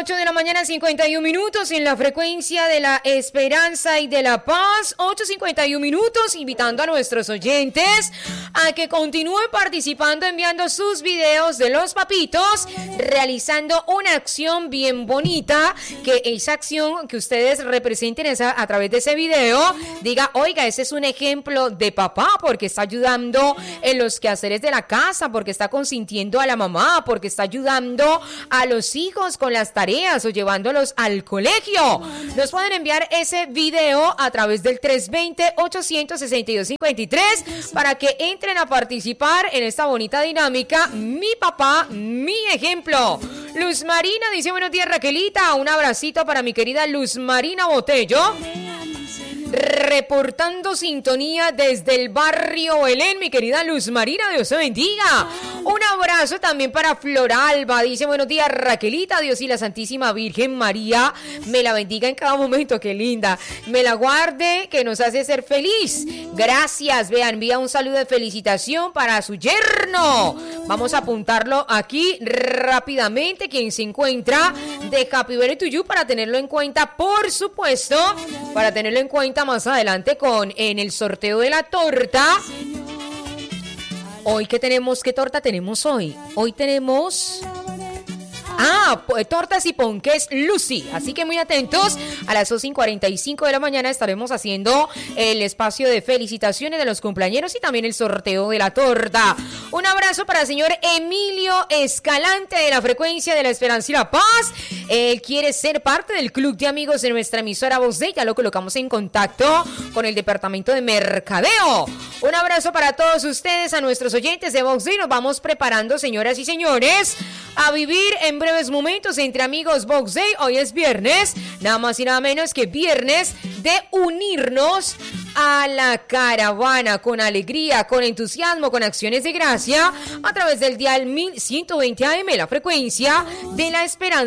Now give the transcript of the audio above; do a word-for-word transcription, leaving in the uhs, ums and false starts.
ocho de la mañana, cincuenta y un minutos en la frecuencia de la esperanza y de la paz. ocho cincuenta y un minutos, invitando a nuestros oyentes a que continúen participando, enviando sus videos de los papitos, realizando una acción bien bonita, que esa acción que ustedes representen esa, a través de ese video, diga, oiga, ese es un ejemplo de papá, porque está ayudando en los quehaceres de la casa, porque está consintiendo a la mamá, porque está ayudando a los hijos con las tareas o llevándolos al colegio. Nos pueden enviar ese video a través del tres dos cero, ocho seis dos, cinco tres para que entren a participar en esta bonita dinámica. Mi papá, mi ejemplo. Luz Marina dice, buenos días, Raquelita, un abracito para mi querida Luz Marina Botello, reportando sintonía desde el barrio Belén, mi querida Luz Marina, Dios te bendiga. Un abrazo también para Floralba, dice, buenos días, Raquelita, Dios y la Santísima Virgen María me la bendiga en cada momento, qué linda, me la guarde, que nos hace ser feliz. Gracias, vea, envía un saludo de felicitación para su yerno. Vamos a apuntarlo aquí rápidamente, quien se encuentra de Happy Birthday to You, para tenerlo en cuenta, por supuesto, para tenerlo en cuenta más adelante con en el sorteo de la torta. Hoy, ¿qué tenemos? ¿Qué torta tenemos hoy? Hoy tenemos... Ah, tortas y ponques Lucy. Así que muy atentos, a las dos y cuarenta y cinco de la mañana estaremos haciendo el espacio de felicitaciones de los cumpleañeros y también el sorteo de la torta. Un abrazo para el señor Emilio Escalante de la frecuencia de la Esperanza y la Paz. Él quiere ser parte del club de amigos de nuestra emisora Voz Day. Ya lo colocamos en contacto con el departamento de mercadeo. Un abrazo para todos ustedes, a nuestros oyentes de Voz Day. Nos vamos preparando, señoras y señores, a vivir en breves momentos entre amigos Vox Day. Hoy es viernes, nada más y nada menos que viernes de unirnos a la caravana con alegría, con entusiasmo, con acciones de gracia a través del dial mil ciento veinte A M, la frecuencia de la esperanza.